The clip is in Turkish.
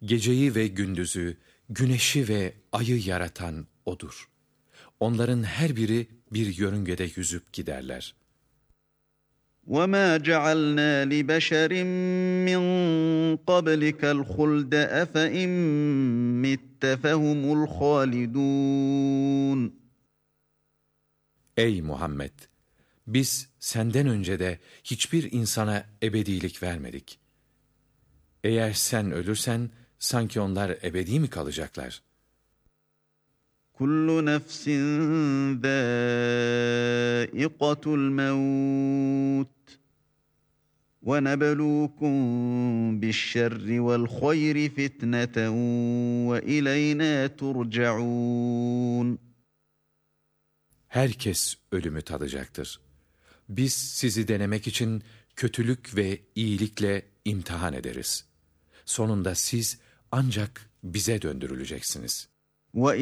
Geceyi ve gündüzü, güneşi ve ayı yaratan O'dur. Onların her biri bir yörüngede yüzüp giderler. وَمَا جَعَلْنَا لِبَشَرٍ مِّن قَبْلِكَ الْخُلْدَ أَفَإِن مِّتَّ فَهُمُ الْخَالِدُونَ. Ey Muhammed! Biz senden önce de hiçbir insana ebedilik vermedik. Eğer sen ölürsen, sanki onlar ebedi mi kalacaklar? كُلُّ نَفْسٍ ذَائِقَةُ الْمَوْتِ وَنَبْلُوكُم بِالشَّرِّ وَالْخَيْرِ فِتْنَةً وَإِلَيْنَا تُرْجَعُونَ. Herkes ölümü tadacaktır. Biz sizi denemek için kötülük ve iyilikle imtihan ederiz. Sonunda siz ancak bize döndürüleceksiniz.